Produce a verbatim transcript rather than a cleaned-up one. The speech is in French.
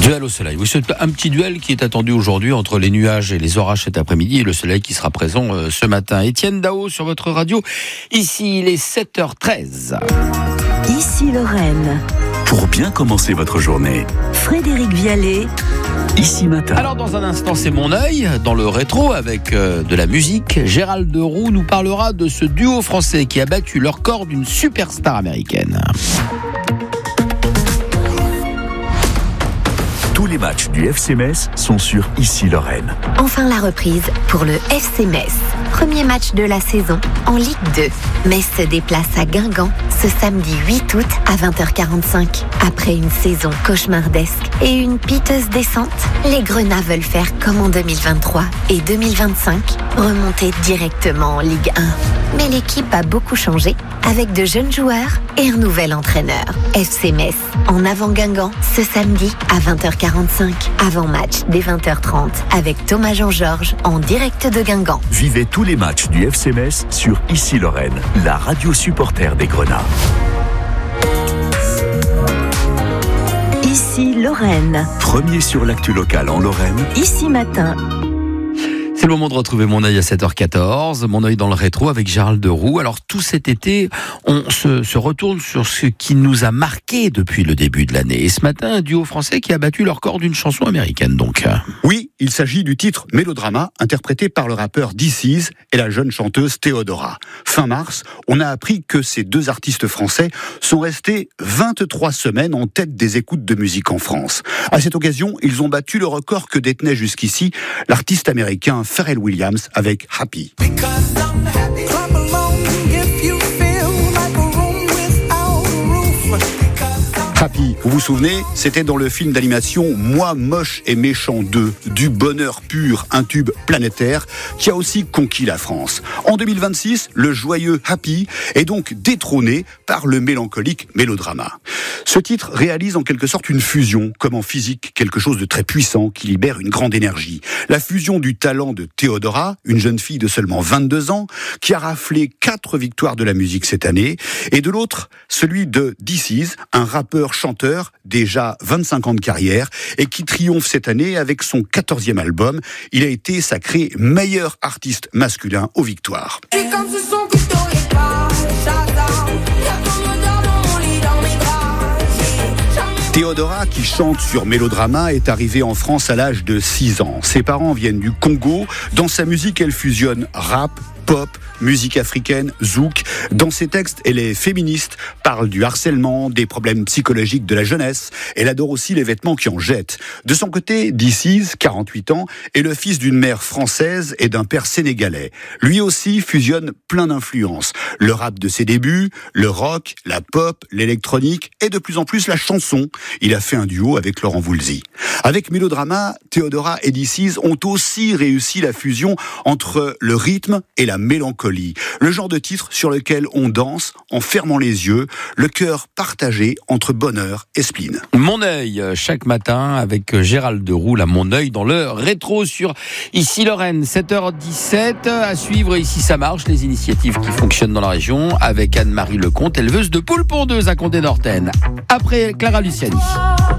Duel au soleil. Oui, c'est un petit duel qui est attendu aujourd'hui entre les nuages et les orages cet après-midi et le soleil qui sera présent euh, ce matin. Étienne Dao sur votre radio. Ici, il est sept heures treize. Ici Lorraine. Pour bien commencer votre journée. Frédéric Vialet. Ici matin. Alors dans un instant, c'est mon œil dans le rétro avec euh, de la musique. Gérald Roux nous parlera de ce duo français qui a battu le record d'une superstar américaine. Tous les matchs du F C Metz sont sur Ici Lorraine. Enfin la reprise pour le F C Metz. Premier match de la saison en Ligue deux. Metz se déplace à Guingamp ce samedi huit août à vingt heures quarante-cinq. Après une saison cauchemardesque et une piteuse descente, les Grenats veulent faire comme en deux mille vingt-trois et deux mille vingt-cinq, remonter directement en Ligue un. Mais l'équipe a beaucoup changé avec de jeunes joueurs et un nouvel entraîneur. F C Metz en avant Guingamp ce samedi à vingt heures quarante-cinq. Avant match dès vingt heures trente avec Thomas Jean-Georges en direct de Guingamp. Vivez tous les matchs du F C Metz sur Ici Lorraine, la radio supporter des Grenats. Ici Lorraine. Premier sur l'actu locale en Lorraine. Ici matin. C'est le moment de retrouver mon œil à sept heures quatorze, mon œil dans le rétro avec Gérald Roux. Alors tout cet été, on se, se retourne sur ce qui nous a marqué depuis le début de l'année. Et ce matin, un duo français qui a battu le record d'une chanson américaine donc. Oui, il s'agit du titre Mélodrama, interprété par le rappeur D C et la jeune chanteuse Théodora. Fin mars, on a appris que ces deux artistes français sont restés vingt-trois semaines en tête des écoutes de musique en France. À cette occasion, ils ont battu le record que détenait jusqu'ici l'artiste américain Pharrell Williams avec Happy. Happy, vous vous souvenez, c'était dans le film d'animation Moi, moche et méchant deux, du bonheur pur, un tube planétaire qui a aussi conquis la France. En deux mille vingt-six, le joyeux Happy est donc détrôné par le mélancolique Mélodrama. Ce titre réalise en quelque sorte une fusion, comme en physique, quelque chose de très puissant qui libère une grande énergie. La fusion du talent de Théodora, une jeune fille de seulement vingt-deux ans, qui a raflé quatre victoires de la musique cette année, et de l'autre, celui de D C, un rappeur chanteur, déjà vingt-cinq ans de carrière, et qui triomphe cette année avec son quatorzième album. Il a été sacré meilleur artiste masculin aux victoires. Théodora, qui chante sur Mélodrama, est arrivée en France à l'âge de six ans. Ses parents viennent du Congo. Dans sa musique, elle fusionne rap, pop, musique africaine, zouk. Dans ses textes, elle est féministe, parle du harcèlement, des problèmes psychologiques de la jeunesse. Elle adore aussi les vêtements qui en jettent. De son côté, D C, quarante-huit ans, est le fils d'une mère française et d'un père sénégalais. Lui aussi fusionne plein d'influences. Le rap de ses débuts, le rock, la pop, l'électronique et de plus en plus la chanson. Il a fait un duo avec Laurent Voulzy. Avec Mélodrama, Théodora et D C ont aussi réussi la fusion entre le rythme et la mélancolie. Le genre de titre sur lequel on danse en fermant les yeux, le cœur partagé entre bonheur et spleen. Mon œil, chaque matin avec Gérald Roux, là, mon œil dans le rétro sur Ici Lorraine, sept heures dix-sept. À suivre Ici ça marche, les initiatives qui fonctionnent dans la région avec Anne-Marie Lecomte, éleveuse de poules pondeuses à Condé-Norten. Après Clara Luciani.